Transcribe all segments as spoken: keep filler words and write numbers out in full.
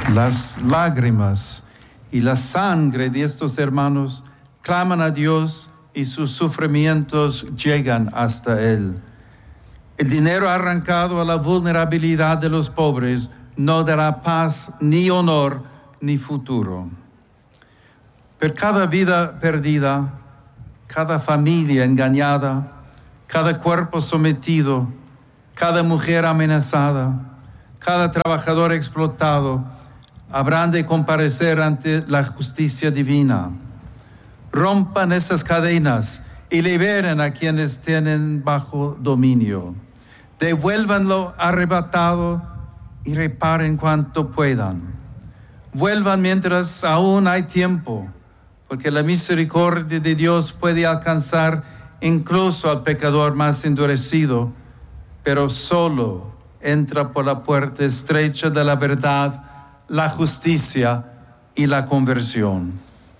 Las lágrimas y la sangre de estos hermanos claman a Dios y sus sufrimientos llegan hasta Él. El dinero arrancado a la vulnerabilidad de los pobres no dará paz, ni honor, ni futuro. Por cada vida perdida, cada familia engañada, cada cuerpo sometido, cada mujer amenazada, cada trabajador explotado, habrán de comparecer ante la justicia divina. Rompan esas cadenas y liberen a quienes tienen bajo dominio. Devuélvanlo arrebatado y reparen cuanto puedan. Vuelvan mientras aún hay tiempo, porque la misericordia de Dios puede alcanzar incluso al pecador más endurecido, pero solo entra por la puerta estrecha de la verdad, la justicia y la conversión.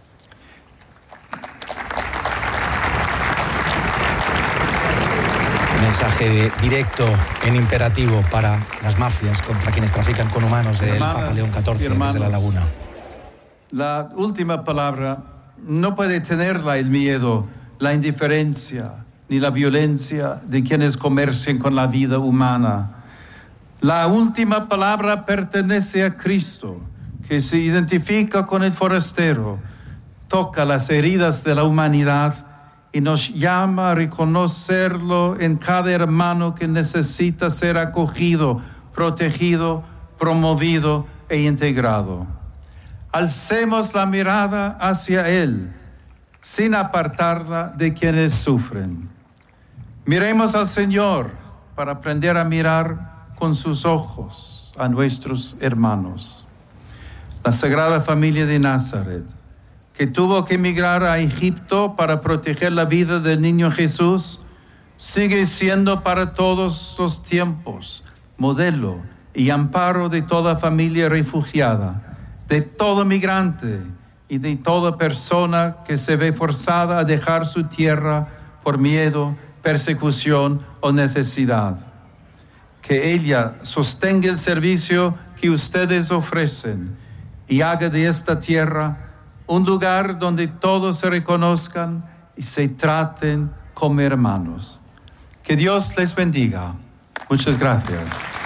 Mensaje directo en imperativo para las mafias contra quienes trafican con humanos del Hermanas, Papa León catorce desde La Laguna. La última palabra no puede tenerla el miedo, la indiferencia ni la violencia de quienes comercian con la vida humana. La última palabra pertenece a Cristo, que se identifica con el forastero, toca las heridas de la humanidad y nos llama a reconocerlo en cada hermano que necesita ser acogido, protegido, promovido e integrado. Alcemos la mirada hacia Él, sin apartarla de quienes sufren. Miremos al Señor para aprender a mirar con sus ojos a nuestros hermanos. La Sagrada Familia de Nazaret, que tuvo que emigrar a Egipto para proteger la vida del niño Jesús, sigue siendo para todos los tiempos modelo y amparo de toda familia refugiada, de todo migrante y de toda persona que se ve forzada a dejar su tierra por miedo, persecución o necesidad. Que ella sostenga el servicio que ustedes ofrecen y haga de esta tierra un lugar donde todos se reconozcan y se traten como hermanos. Que Dios les bendiga. Muchas gracias.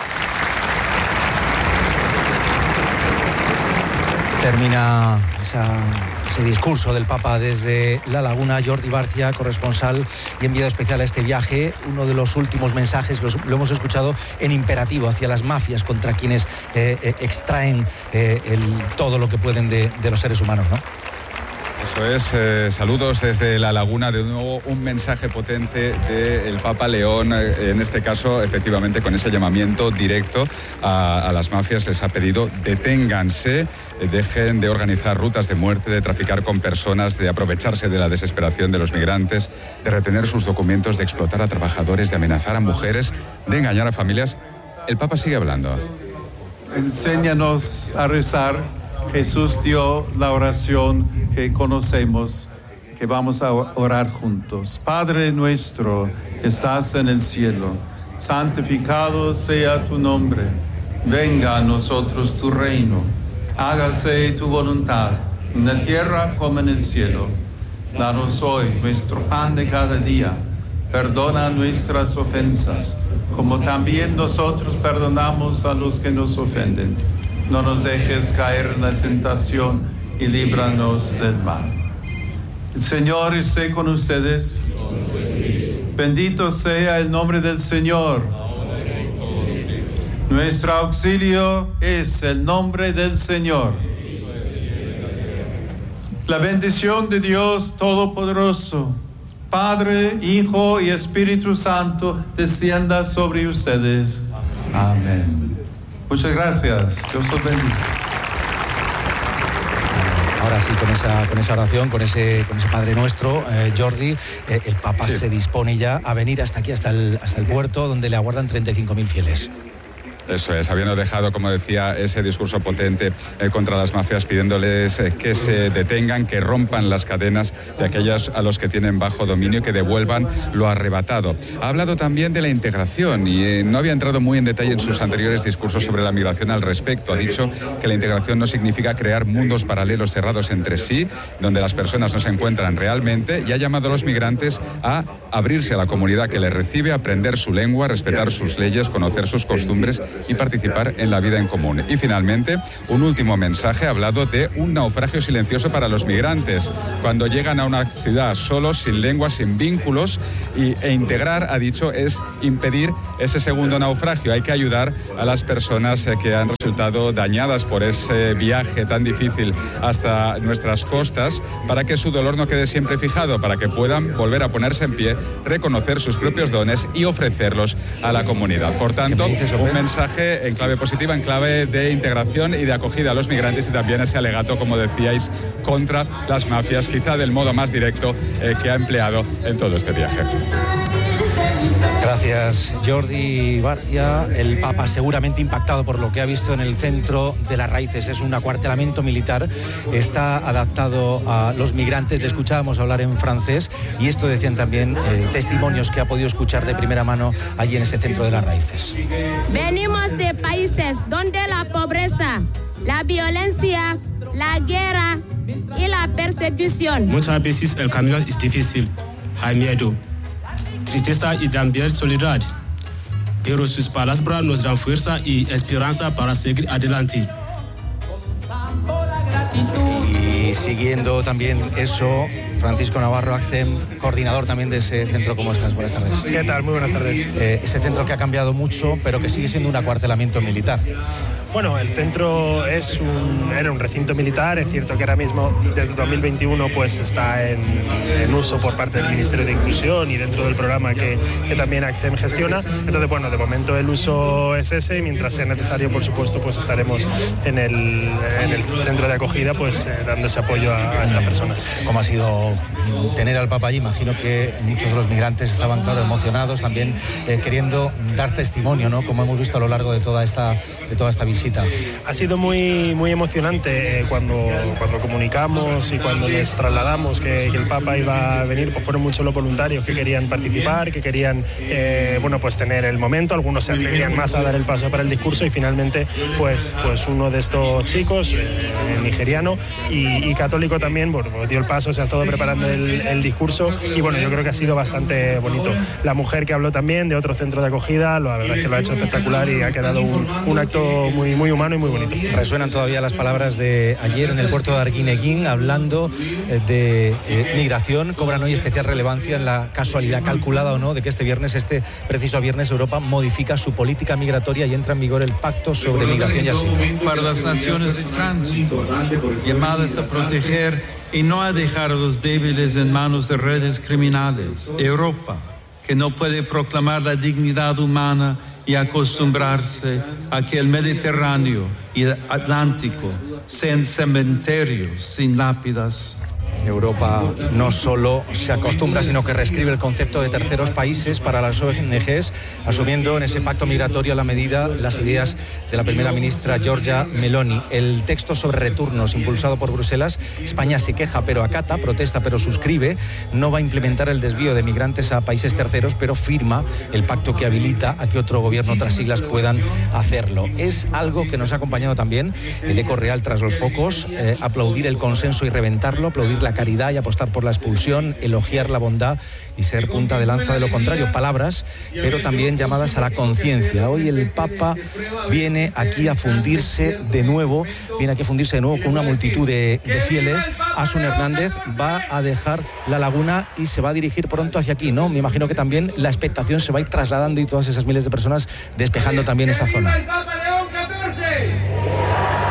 Termina esa, ese discurso del Papa desde La Laguna. Jordi Barcia, corresponsal y enviado especial a este viaje. Uno de los últimos mensajes, los, lo hemos escuchado en imperativo hacia las mafias contra quienes eh, eh, extraen eh, el, todo lo que pueden de, de los seres humanos, ¿no? Eso es, eh, saludos desde La Laguna, de nuevo un mensaje potente del Papa León, eh, en este caso efectivamente con ese llamamiento directo a, a las mafias. Les ha pedido deténganse, eh, dejen de organizar rutas de muerte, de traficar con personas, de aprovecharse de la desesperación de los migrantes, de retener sus documentos, de explotar a trabajadores, de amenazar a mujeres, de engañar a familias. El Papa sigue hablando. Enséñanos a rezar. Jesús dio la oración que conocemos, que vamos a orar juntos. Padre nuestro que estás en el cielo, santificado sea tu nombre. Venga a nosotros tu reino. Hágase tu voluntad, en la tierra como en el cielo. Danos hoy nuestro pan de cada día. Perdona nuestras ofensas, como también nosotros perdonamos a los que nos ofenden. No nos dejes caer en la tentación y líbranos del mal. El Señor esté con ustedes. Bendito sea el nombre del Señor. Nuestro auxilio es el nombre del Señor. La bendición de Dios Todopoderoso, Padre, Hijo y Espíritu Santo, descienda sobre ustedes. Amén. Muchas gracias. Dios los bendiga. Ahora sí, con esa, con esa oración, con ese, con ese Padre Nuestro, eh, Jordi, eh, el Papa sí. se dispone ya a venir hasta aquí, hasta el, hasta el puerto, donde le aguardan treinta y cinco mil fieles. Eso es, habiendo dejado, como decía, ese discurso potente eh, contra las mafias, pidiéndoles eh, que se detengan, que rompan las cadenas de aquellos a los que tienen bajo dominio y que devuelvan lo arrebatado. Ha hablado también de la integración y eh, no había entrado muy en detalle en sus anteriores discursos sobre la migración al respecto. Ha dicho que la integración no significa crear mundos paralelos cerrados entre sí, donde las personas no se encuentran realmente, y ha llamado a los migrantes a abrirse a la comunidad que les recibe, aprender su lengua, respetar sus leyes, conocer sus costumbres y participar en la vida en común. Y finalmente, un último mensaje, ha hablado de un naufragio silencioso para los migrantes, cuando llegan a una ciudad solos, sin lengua, sin vínculos, y, e integrar, ha dicho, es impedir ese segundo naufragio. Hay que ayudar a las personas eh, que han resultado dañadas por ese viaje tan difícil hasta nuestras costas, para que su dolor no quede siempre fijado, para que puedan volver a ponerse en pie, reconocer sus propios dones y ofrecerlos a la comunidad. Por tanto, un mensaje en clave positiva, en clave de integración y de acogida a los migrantes, y también ese alegato, como decíais, contra las mafias, quizá del modo más directo eh, que ha empleado en todo este viaje. Gracias, Jordi Barcia. El Papa, seguramente impactado por lo que ha visto en el centro de las raíces, es un acuartelamiento militar, está adaptado a los migrantes. Le escuchábamos hablar en francés y esto decían también eh, testimonios que ha podido escuchar de primera mano allí en ese centro de las raíces. Venimos de países donde la pobreza, la violencia, la guerra y la persecución. Muchas veces el camino es difícil, hay miedo, tristeza y también soledad, pero sus palabras nos dan fuerza y esperanza para seguir adelante. Y siguiendo también eso, Francisco Navarro Accem, coordinador también de ese centro. ¿Cómo estás? Buenas tardes. ¿Qué tal? Muy buenas tardes. Eh, ese centro que ha cambiado mucho, pero que sigue siendo un acuartelamiento militar. Bueno, el centro es un, era un recinto militar. Es cierto que ahora mismo, desde dos mil veintiuno, pues está en, en uso por parte del Ministerio de Inclusión y dentro del programa que, que también Accem gestiona. Entonces, bueno, de momento el uso es ese, y mientras sea necesario, por supuesto, pues estaremos en el, en el centro de acogida, pues eh, dando ese apoyo a, a estas personas. ¿Cómo ha sido tener al Papa allí? Imagino que muchos de los migrantes estaban, claro, emocionados, también eh, queriendo dar testimonio, ¿no? Como hemos visto a lo largo de toda esta, de toda esta visita. Ha sido muy, muy emocionante eh, cuando, cuando comunicamos y cuando les trasladamos que, que el Papa iba a venir. Pues fueron muchos los voluntarios que querían participar, que querían eh, bueno, pues tener el momento. Algunos se atrevían más a dar el paso para el discurso, y finalmente pues, pues uno de estos chicos, eh, nigeriano y, y católico también, bueno, dio el paso, se ha estado preparando el, el discurso, y bueno, yo creo que ha sido bastante bonito. La mujer que habló también de otro centro de acogida, la verdad es que lo ha hecho espectacular y ha quedado un, un acto muy, muy humano y muy bonito. Resuenan todavía las palabras de ayer en el puerto de Arguineguín, hablando de eh, migración. Cobran hoy especial relevancia en la casualidad, calculada o no, de que este viernes, este preciso viernes, Europa modifica su política migratoria y entra en vigor el Pacto sobre Migración y Asilo. Para las naciones de tránsito, llamadas a proteger y no a dejar a los débiles en manos de redes criminales. Europa, que no puede proclamar la dignidad humana y acostumbrarse a que el Mediterráneo y el Atlántico sean cementerios sin lápidas. Europa no solo se acostumbra, sino que reescribe el concepto de terceros países para las O N Ges, asumiendo en ese pacto migratorio a la medida las ideas de la primera ministra Giorgia Meloni. El texto sobre retornos, impulsado por Bruselas, España se queja pero acata, protesta pero suscribe. No va a implementar el desvío de migrantes a países terceros, pero firma el pacto que habilita a que otro gobierno, otras siglas puedan hacerlo. Es algo que nos ha acompañado también el eco real tras los focos, eh, aplaudir el consenso y reventarlo, aplaudir la caridad y apostar por la expulsión, elogiar la bondad y ser punta de lanza de lo contrario. Palabras, pero también llamadas a la conciencia. Hoy el Papa viene aquí a fundirse de nuevo, viene aquí a fundirse de nuevo con una multitud de, de fieles. Asun Hernández va a dejar La Laguna y se va a dirigir pronto hacia aquí, ¿no? Me imagino que también la expectación se va a ir trasladando y todas esas miles de personas despejando también esa zona. La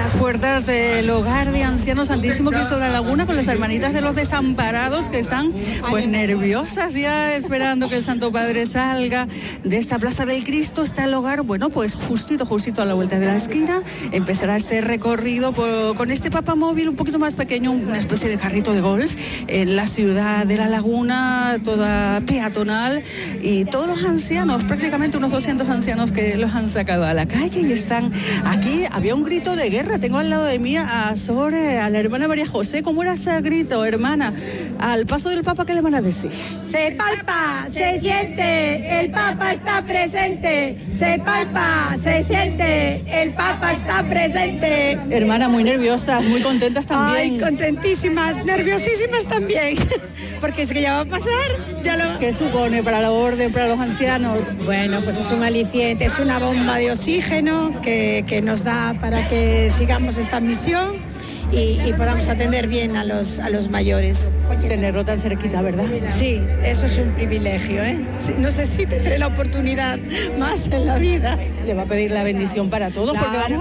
las puertas del hogar de ancianos Santísimo Cristo de la Laguna con las hermanitas de los desamparados que están pues nerviosas ya esperando que el Santo Padre salga de esta Plaza del Cristo. Está el hogar, bueno, pues justito, justito a la vuelta de la esquina. Empezará este recorrido por, con este papamóvil un poquito más pequeño, una especie de carrito de golf en la ciudad de la Laguna, toda peatonal, y todos los ancianos, prácticamente unos doscientos ancianos que los han sacado a la calle y están aquí. Había un grito de guerra. Tengo al lado de mí a Sore, a la hermana María José. ¿Cómo era ese grito, hermana? Al paso del Papa, ¿qué le van a decir? Se palpa, se siente, el Papa está presente. Se palpa, se siente, el Papa está presente. Hermana, muy nerviosa, muy contentas también. Ay, contentísimas, nerviosísimas también. Porque es que ya va a pasar. Ya lo... ¿Qué supone para la orden, para los ancianos? Bueno, pues es un aliciente, es una bomba de oxígeno que, que nos da para que sigamos esta misión y, y podamos atender bien a los, a los mayores. Tenerlo tan cerquita, ¿verdad? Sí, eso es un privilegio, ¿eh? Sí, no sé si tendré la oportunidad más en la vida. Le va a pedir la bendición para todos, claro, porque vamos